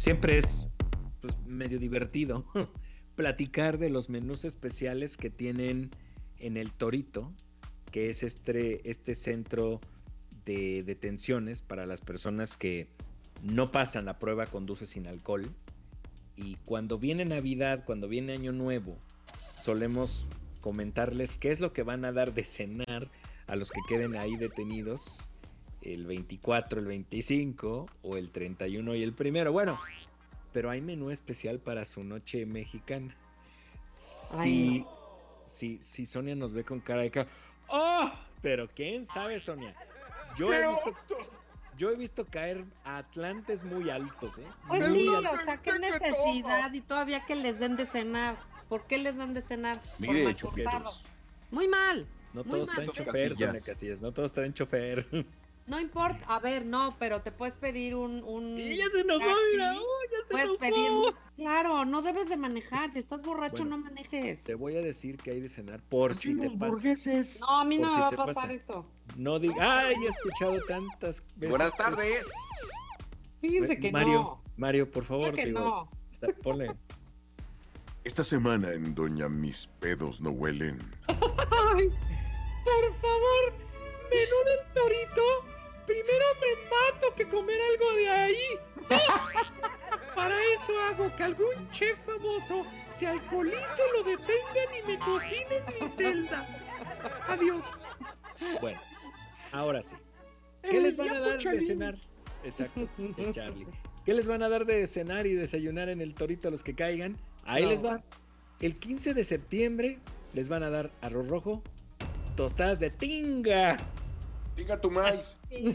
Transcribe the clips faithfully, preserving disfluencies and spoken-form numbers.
siempre es pues, medio divertido platicar de los menús especiales que tienen en el Torito, que es este, este centro de detenciones para las personas que no pasan la prueba Conduce sin alcohol. Y cuando viene Navidad, cuando viene Año Nuevo, solemos comentarles qué es lo que van a dar de cenar a los que queden ahí detenidos el veinticuatro, el veinticinco o el treinta y uno y el primero. Bueno, pero hay menú especial para su noche mexicana. Si, si, si Sonia nos ve con cara de que, ¡oh! Pero ¿quién sabe, Sonia? Yo he visto, yo he visto caer a atlantes muy altos, ¿eh? Pues Muy sí, altos. o sea, qué necesidad y todavía que les den de cenar. ¿Por qué les dan de cenar? Mire, Por mal choqueros. portado. Muy mal. No muy todos mal. traen chofer, Sonia Casillas. Casillas. No todos traen chofer. No importa, a ver, no, pero te puedes pedir un, un Y ya se enojó, taxi, mira, oh, ya se puedes enojó. pedir, claro, no debes de manejar, si estás borracho Bueno, no manejes. Te voy a decir que hay de cenar por si te Los pasa. burgueses. No, a mí por no si me va te a pasar pasa. eso. No digas, ay, he escuchado tantas veces. Buenas sus- tardes. Fíjense que Mario, no. Mario, por favor, Claro que digo, no. da- ponle. Esta semana en Doña Mis Pedos No Huelen. Ay, por favor, menú del Torito. Primero me mato que comer algo de ahí. Para eso hago que algún chef famoso se alcoholice, lo detengan y me cocine en mi celda. Adiós. Bueno, ahora sí. ¿Qué les van a dar de cenar? Exacto, el Charlie. ¿Qué les van a dar de cenar y desayunar en el Torito a los que caigan? Ahí No. les va. El quince de septiembre les van a dar arroz rojo, tostadas de tinga. Diga tu maíz.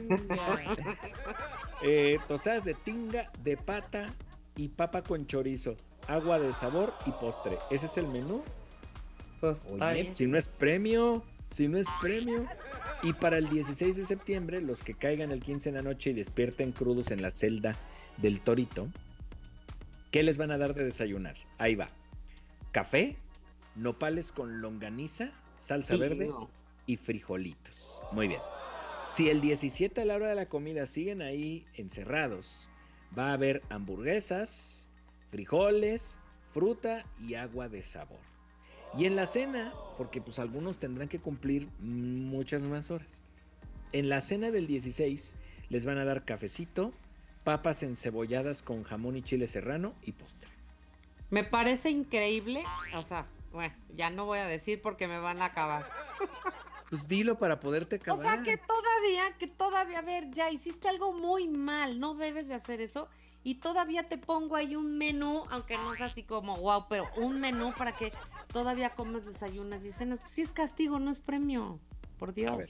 Eh, tostadas de tinga, de pata y papa con chorizo, agua de sabor y postre. Ese es el menú. Pues está Oye, bien. si no es premio, si no es premio. Y para el dieciséis de septiembre, los que caigan el quince en la noche y despierten crudos en la celda del Torito, ¿qué les van a dar de desayunar? Ahí va. Café, nopales con longaniza, salsa Sí, verde no. y frijolitos. Muy bien. Si el diecisiete a la hora de la comida siguen ahí encerrados, va a haber hamburguesas, frijoles, fruta y agua de sabor. Y en la cena, porque pues algunos tendrán que cumplir muchas más horas. En la cena del dieciséis les van a dar cafecito, papas encebolladas con jamón y chile serrano y postre. Me parece increíble, o sea, bueno, ya no voy a decir porque me van a acabar. Pues dilo para poderte acabar. O sea, que todavía, que todavía, a ver, ya hiciste algo muy mal, no debes de hacer eso. Y todavía te pongo ahí un menú, aunque no es así como wow, pero un menú para que todavía comas desayunas y cenas. Pues sí es castigo, no es premio, por Dios. A ver,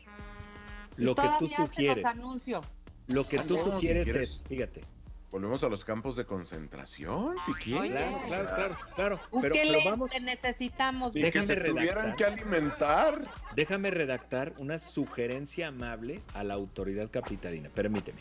Y lo que tú todavía se sugieres, los anuncio. lo que tú No, si sugieres quieres. es, fíjate. Volvemos a los campos de concentración, si quieres. Claro, O sea, claro, claro, claro. Pero, Ukele, pero vamos, te necesitamos. Si Déjame que se tuvieran redactar. que alimentar. déjame redactar una sugerencia amable a la autoridad capitalina. Permíteme.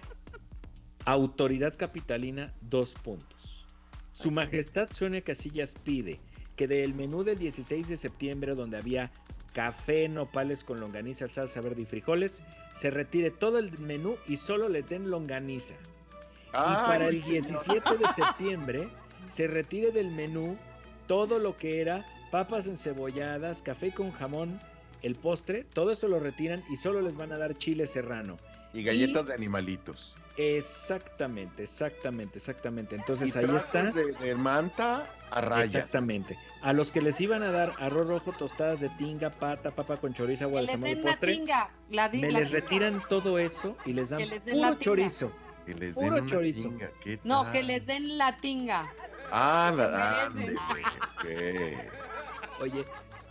Autoridad capitalina, dos puntos. Su Majestad Sonia Casillas pide que del menú del dieciséis de septiembre, donde había café, nopales con longaniza, salsa verde y frijoles, se retire todo el menú y solo les den longaniza. Y para Ay, el señor. diecisiete de septiembre se retire del menú todo lo que era papas encebolladas, café con jamón, el postre, todo eso lo retiran y solo les van a dar chile serrano. Y galletas de animalitos. Exactamente, exactamente, exactamente. Entonces y ahí trapos está. De, de manta a rayas. Exactamente. A los que les iban a dar arroz rojo, tostadas de tinga, pata, papa con chorizo, agua Que de les sabor y den la postre, tinga. La, di- me la les tinga. retiran todo eso y les dan Que les den puro la tinga. chorizo. Que les Puro den una chorizo. tinga, ¿qué No, tal? que les den la tinga. Ah, se la, merecen. ándele, ok. Oye,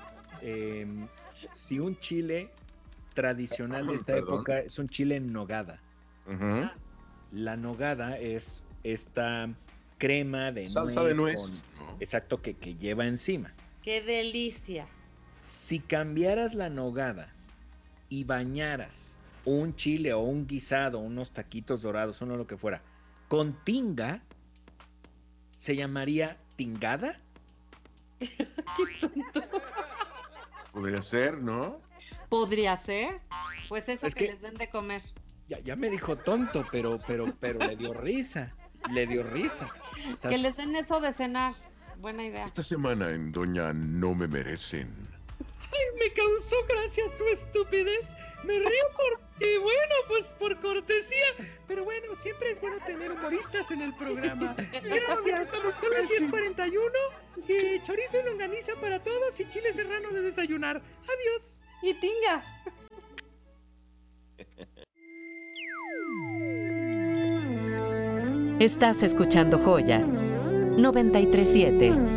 em, si un chile tradicional de esta Perdón. época es un chile en nogada. Ujú. La nogada es esta crema de Salsa nuez, de nuez. con- ¿no? exacto, que, que lleva encima. Qué delicia. Si cambiaras la nogada y bañaras un chile o un guisado, unos taquitos dorados, uno lo que fuera, con tinga, ¿se llamaría tingada? Podría ser, ¿no? ¿Podría ser? Pues eso Es que, que- les den de comer. Ya, ya me dijo tonto, pero, pero, pero le dio risa. le dio risa. O sea, Que les den eso de cenar. Buena idea. Esta semana en Doña No Me Merecen. Ay, me causó gracia su estupidez. Me río porque, bueno, pues por cortesía. Pero bueno, siempre es bueno tener humoristas en el programa. Gracias. Son las diez cuarenta y uno. Eh, chorizo y longaniza para todos y chile serrano de desayunar. Adiós. Y tinga. Estás escuchando Joya noventa y tres punto siete.